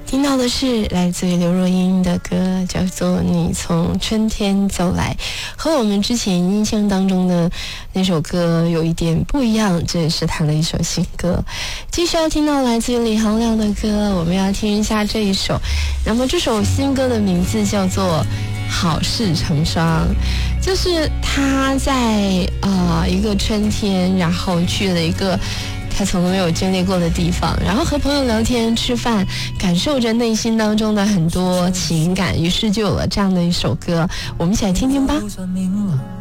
听到的是来自于刘若英的歌，叫做《你从春天走来》，和我们之前印象当中的那首歌有一点不一样，这也是他的一首新歌。继续要听到来自于李行亮的歌，我们要听一下这一首。那么这首新歌的名字叫做好事成双，就是他在一个春天，然后去了一个他从没有经历过的地方，然后和朋友聊天吃饭，感受着内心当中的很多情感，于是就有了这样的一首歌，我们一起来听听吧。